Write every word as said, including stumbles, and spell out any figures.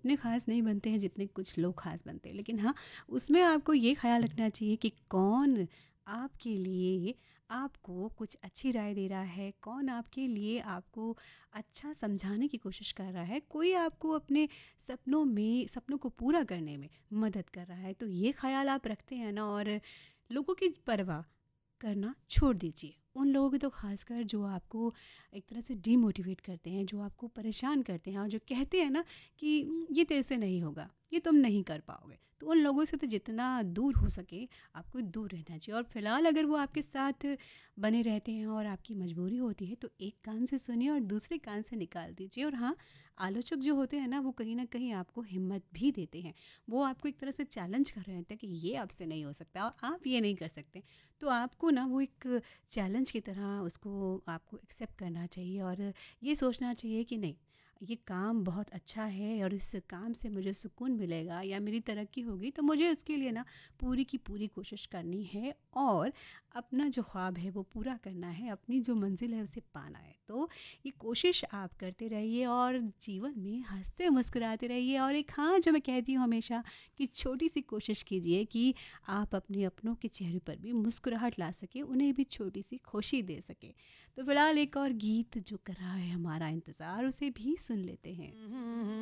उतने ख़ास नहीं बनते हैं जितने कुछ लोग ख़ास बनते हैं। लेकिन हाँ, उसमें आपको ये ख़्याल रखना चाहिए कि कौन आपके लिए आपको कुछ अच्छी राय दे रहा है, कौन आपके लिए आपको अच्छा समझाने की कोशिश कर रहा है, कोई आपको अपने सपनों में सपनों को पूरा करने में मदद कर रहा है। तो ये ख़्याल आप रखते हैं ना, और लोगों की परवाह करना छोड़ दीजिए। उन लोगों की तो ख़ासकर जो आपको एक तरह से डीमोटिवेट करते हैं, जो आपको परेशान करते हैं और जो कहते हैं ना कि "उम, ये तेरे से नहीं होगा, ये तुम नहीं कर पाओगे।" तो उन लोगों से तो जितना दूर हो सके आपको दूर रहना चाहिए। और फ़िलहाल अगर वो आपके साथ बने रहते हैं और आपकी मजबूरी होती है, तो एक कान से सुनिए और दूसरे कान से निकाल दीजिए। और हाँ, आलोचक जो होते हैं ना, वो कहीं न कहीं आपको हिम्मत भी देते हैं। वो आपको एक तरह से चैलेंज कर रहे होते हैं कि ये आपसे नहीं हो सकता और आप ये नहीं कर सकते। तो आपको ना वो एक चैलेंज की तरह उसको आपको एक्सेप्ट करना चाहिए और ये सोचना चाहिए कि नहीं, ये काम बहुत अच्छा है और इस काम से मुझे सुकून मिलेगा या मेरी तरक्की होगी, तो मुझे उसके लिए ना पूरी की पूरी कोशिश करनी है और अपना जो ख्वाब है वो पूरा करना है, अपनी जो मंजिल है उसे पाना है। तो ये कोशिश आप करते रहिए और जीवन में हंसते मुस्कुराते रहिए। और एक हाँ, जो मैं कहती हूँ हमेशा कि छोटी सी कोशिश कीजिए कि आप अपने अपनों के चेहरे पर भी मुस्कुराहट ला सके, उन्हें भी छोटी सी खुशी दे सके। तो फिलहाल एक और गीत जो कर रहा है हमारा इंतज़ार, उसे भी सुन लेते हैं।